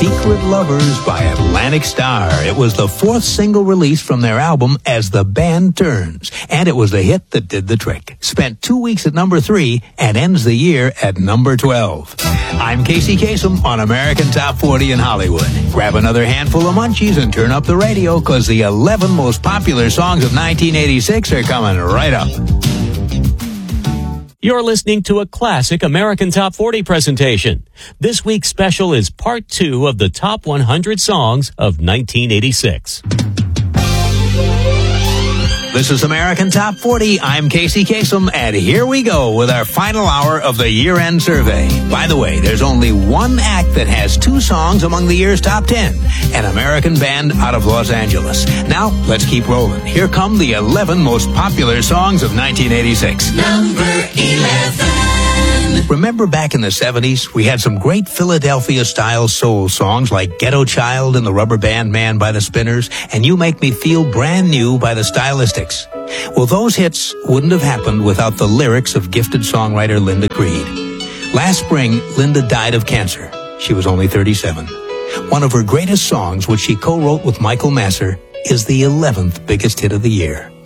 Secret Lovers by Atlantic Starr. It was the fourth single released from their album As the Band Turns, and it was the hit that did the trick. Spent 2 weeks at number 3 and ends the year at number 12. I'm Casey Kasem on American Top 40 in Hollywood. Grab another handful of munchies and turn up the radio, because the 11 most popular songs of 1986 are coming right up. You're listening to a classic American Top 40 presentation. This week's special is part 2 of the top 100 songs of 1986. This is American Top 40. I'm Casey Kasem, and here we go with our final hour of the year-end survey. By the way, there's only one act that has 2 songs among the year's top 10, an American band out of Los Angeles. Now, let's keep rolling. Here come the 11 most popular songs of 1986. Number 11. Remember back in the 70s, we had some great Philadelphia-style soul songs like Ghetto Child and the Rubber Band Man by the Spinners and You Make Me Feel Brand New by the Stylistics. Well, those hits wouldn't have happened without the lyrics of gifted songwriter Linda Creed. Last spring, Linda died of cancer. She was only 37. One of her greatest songs, which she co-wrote with Michael Masser, is the 11th biggest hit of the year.